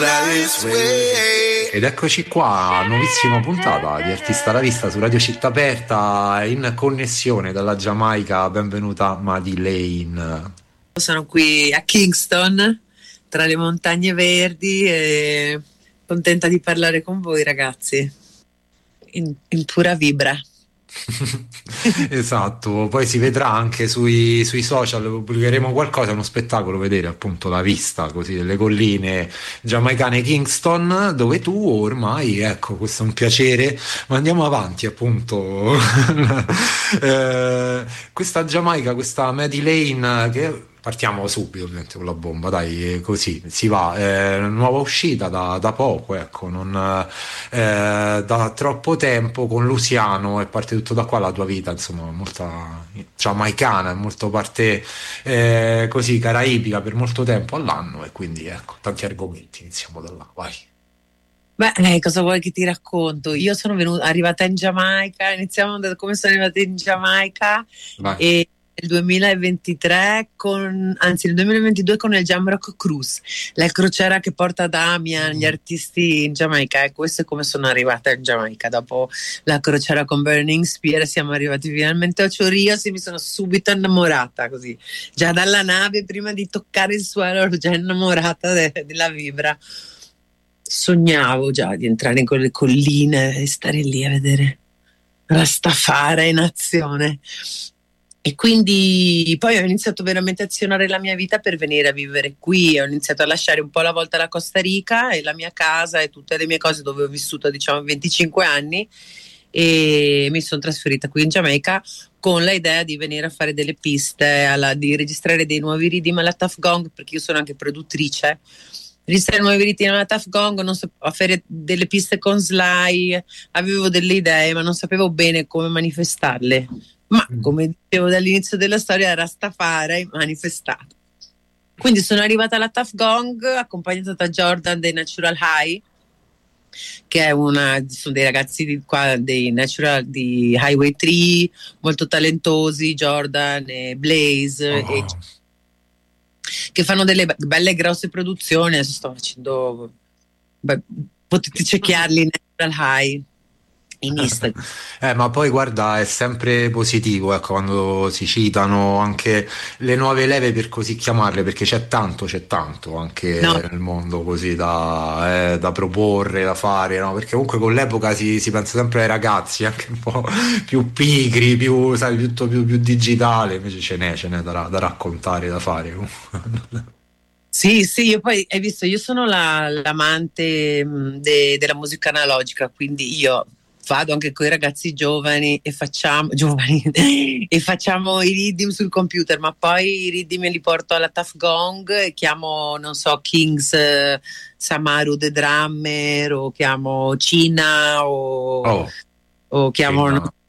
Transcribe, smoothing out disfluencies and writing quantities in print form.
Ed eccoci qua, nuovissima puntata di Artista alla Vista su Radio Città Aperta in connessione dalla Giamaica. Benvenuta Madeleine. Sono qui a Kingston, tra le montagne verdi, e contenta di parlare con voi ragazzi, in pura vibra. Esatto, poi si vedrà anche sui social, pubblicheremo qualcosa, uno spettacolo, vedere appunto la vista così delle colline giamaicane Kingston, dove tu ormai, ecco, questo è un piacere, ma andiamo avanti appunto. Questa Giamaica, questa Madeleine, che partiamo subito ovviamente con la bomba, dai, così si va. Nuova uscita da poco, ecco, non da troppo tempo, con Luciano, e parte tutto da qua la tua vita, insomma, molta giamaicana, molto parte così caraibica per molto tempo all'anno, e quindi ecco, tanti argomenti, iniziamo da là, vai. Beh, cosa vuoi che ti racconto? Io sono arrivata in Giamaica, iniziamo da come sono arrivata in Giamaica. Vai. E nel 2023 nel 2022 con il Jamrock Cruise, la crociera che porta Damian, gli artisti in Giamaica, e questo è come sono arrivata in Giamaica. Dopo la crociera con Burning Spear siamo arrivati finalmente a Chorrillos e mi sono subito innamorata, così già dalla nave, prima di toccare il suolo ero già innamorata della vibra. Sognavo già di entrare in quelle colline e stare lì a vedere Rastafari in azione. E quindi poi ho iniziato veramente a azionare la mia vita per venire a vivere qui. Ho iniziato a lasciare un po' la volta la Costa Rica e la mia casa e tutte le mie cose dove ho vissuto, diciamo, 25 anni, e mi sono trasferita qui in Giamaica con l'idea di venire a fare delle piste, di registrare dei nuovi riddim alla Tuff Gong, perché io sono anche produttrice. Registrare nuovi riddim alla Tuff Gong, non so, a fare delle piste con Sly, avevo delle idee ma non sapevo bene come manifestarle. Ma come dicevo dall'inizio della storia, Rastafari manifestato. Quindi sono arrivata alla Tuff Gong accompagnata da Jordan dei Natural High, che sono dei ragazzi di Highway 3, molto talentosi, Jordan e Blaze, che fanno delle belle grosse produzioni. Adesso sto facendo, potete cercarli, Natural High in Instagram. Ma poi guarda, è sempre positivo, ecco, quando si citano anche le nuove leve, per così chiamarle, perché c'è tanto anche nel mondo così da proporre, da fare, no? Perché comunque con l'epoca si pensa sempre ai ragazzi, anche un po' più pigri, più, sai, tutto più digitale, invece ce n'è da raccontare, da fare. Sì, io poi hai visto, io sono l'amante della musica analogica, quindi io vado anche con i ragazzi giovani e facciamo i riddim sul computer, ma poi i riddim li porto alla Tuff Gong e chiamo, non so, Kings, Samaru the drummer, o chiamo Cina, o chiamo